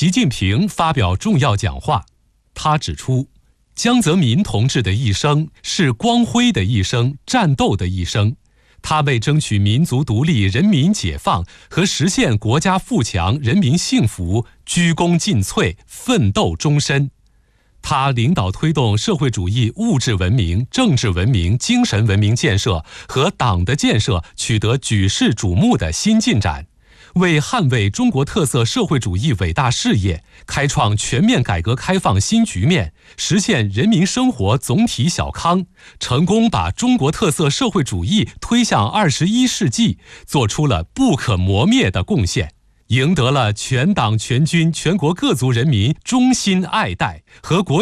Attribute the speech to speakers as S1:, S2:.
S1: 习近平发表重要讲话，他指出，江泽民同志的一生是光辉的一生，战斗的一生。他为争取民族独立、人民解放和实现国家富强、人民幸福，鞠躬尽瘁，奋斗终身。他领导推动社会主义物质文明、政治文明、精神文明建设和党的建设取得举世瞩目的新进展，为捍卫中国特色社会主义伟大事业，开创全面改革开放新局面，实现人民生活总体小康，成功把中国特色社会主义推向21世纪，做出了不可磨灭的贡献，赢得了全党全军全国各族人民衷心爱戴和国